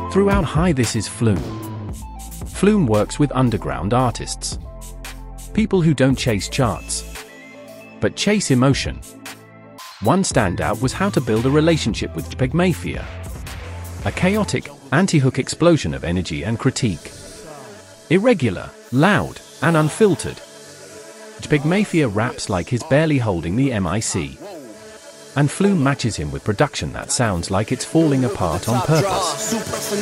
Throughout Hi, this is Flume. Flume works with underground artists. People who don't chase charts, but chase emotion. One standout was how to build a relationship with JPEG Mafia. A chaotic, anti-hook explosion of energy and critique. Irregular, loud, and unfiltered. JPEG Mafia raps like he's barely holding the mic. And Flume matches him with production that sounds like it's falling apart on purpose.